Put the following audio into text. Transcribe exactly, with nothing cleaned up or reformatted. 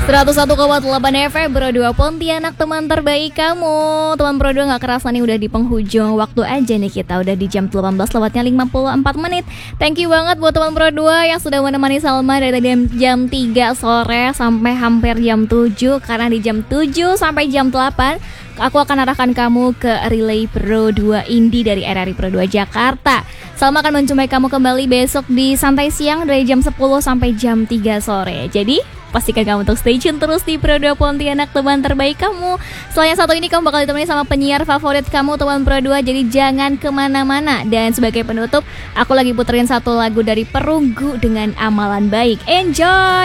seratus satu koma delapan F M Pro dua Pontianak, teman terbaik kamu. Teman Pro dua, gak kerasa nih udah di penghujung waktu aja nih, kita udah di jam delapan belas lewatnya lima puluh empat menit. Thank you banget buat teman Pro dua yang sudah menemani Salma dari tadi jam tiga sore sampai hampir jam tujuh. Karena di jam tujuh sampai jam delapan aku akan arahkan kamu ke Relay Pro dua Indie dari R R I Pro dua Jakarta. Salma akan menjumpai kamu kembali besok di Santai Siang dari jam sepuluh sampai jam tiga sore. Jadi pastikan kamu untuk stay tune terus di Pro dua Pontianak, teman terbaik kamu. Selain satu ini, kamu bakal ditemani sama penyiar favorit kamu, teman Pro dua. Jadi jangan kemana-mana. Dan sebagai penutup, aku lagi puterin satu lagu dari Perunggu dengan Amalan Baik. Enjoy!